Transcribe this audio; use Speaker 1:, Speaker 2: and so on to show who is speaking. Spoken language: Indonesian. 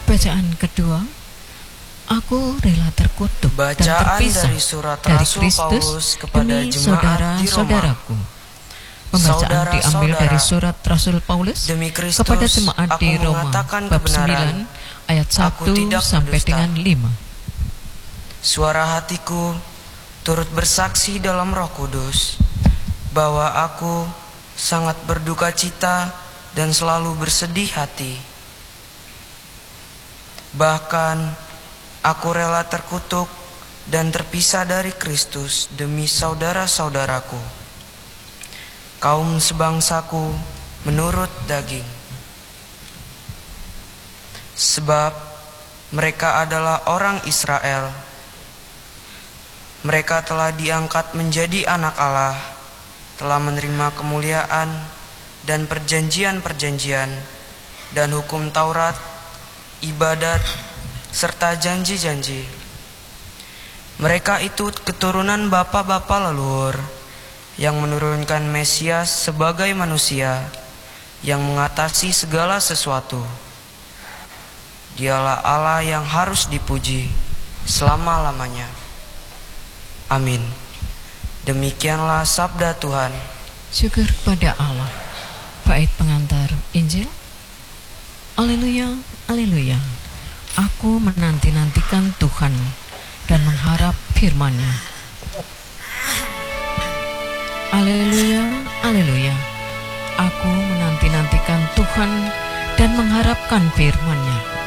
Speaker 1: Bacaan kedua, aku rela terkutuk dan
Speaker 2: Bacaan
Speaker 1: terpisah
Speaker 2: dari surat
Speaker 1: dari
Speaker 2: Rasul
Speaker 1: Kristus
Speaker 2: Paulus kepada
Speaker 1: demi
Speaker 2: jemaat di Roma.
Speaker 1: saudara-saudaraku. Pembacaan diambil dari surat Rasul Paulus
Speaker 2: Demi Kristus,
Speaker 1: kepada jemaat
Speaker 2: aku
Speaker 1: di Roma,
Speaker 2: mengatakan
Speaker 1: bab
Speaker 2: kebenaran.
Speaker 1: 9 ayat 1
Speaker 2: tidak
Speaker 1: sampai
Speaker 2: berdusta.
Speaker 1: dengan 5.
Speaker 2: Suara hatiku turut bersaksi dalam Roh Kudus bahwa aku sangat berduka cita dan selalu bersedih hati. Bahkan aku rela terkutuk dan terpisah dari Kristus demi saudara-saudaraku, kaum sebangsaku menurut daging. Sebab mereka adalah orang Israel. Mereka telah diangkat menjadi anak Allah, telah menerima kemuliaan dan perjanjian-perjanjian dan hukum Taurat, ibadat, serta janji-janji. Mereka itu keturunan bapa-bapa leluhur yang menurunkan Mesias sebagai manusia yang mengatasi segala sesuatu. Dialah Allah yang harus dipuji selama-lamanya. Amin. Demikianlah sabda Tuhan.
Speaker 1: Syukur kepada Allah. Bait pengantar Injil. Haleluya, haleluya. Aku menanti-nantikan Tuhan dan mengharap firman-Nya. Haleluya, haleluya. Aku menanti-nantikan Tuhan dan mengharapkan firman-Nya.